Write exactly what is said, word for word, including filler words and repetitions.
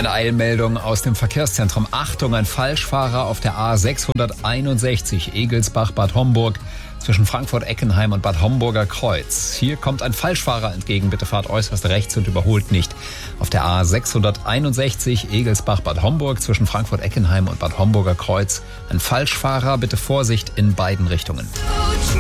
Eine Eilmeldung aus dem Verkehrszentrum. Achtung, ein Falschfahrer auf der A sechshunderteinundsechzig Egelsbach-Bad Homburg zwischen Frankfurt-Eckenheim und Bad Homburger Kreuz. Hier kommt ein Falschfahrer entgegen. Bitte fahrt äußerst rechts und überholt nicht. Auf der A sechshunderteinundsechzig Egelsbach-Bad Homburg zwischen Frankfurt-Eckenheim und Bad Homburger Kreuz. Ein Falschfahrer, bitte Vorsicht in beiden Richtungen.